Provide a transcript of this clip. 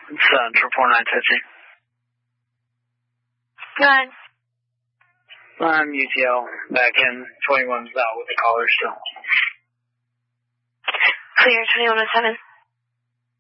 It's triple 950. Go ahead. I'm UTL, back in 21's out with the caller still. Clear 2107.